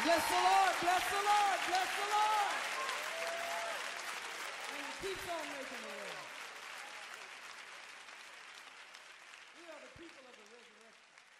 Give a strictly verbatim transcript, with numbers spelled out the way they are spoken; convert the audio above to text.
Bless the Lord, bless the Lord, bless the Lord. And He keeps on making the way. We are the people of